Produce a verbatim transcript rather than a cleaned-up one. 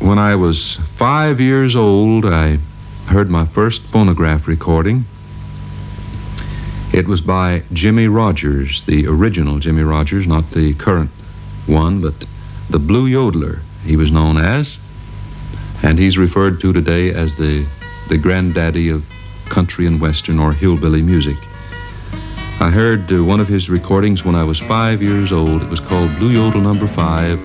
When I was five years old, I heard my first phonograph recording. It was by Jimmie Rodgers, the original Jimmie Rodgers, not the current one, but the Blue Yodeler, he was known as. And he's referred to today as the, the granddaddy of country and western or hillbilly music. I heard uh, one of his recordings when I was five years old. It was called Blue Yodel Number Five.